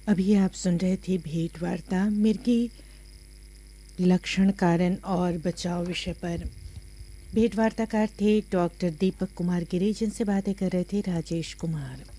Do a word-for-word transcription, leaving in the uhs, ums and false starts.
अभी आप सुन रहे थे भेंट वार्ता मिर्गी लक्षण कारण और बचाव विषय पर। भेंट वार्ताकार थे डॉक्टर दीपक कुमार गिरी, जिनसे बातें कर रहे थे राजेश कुमार।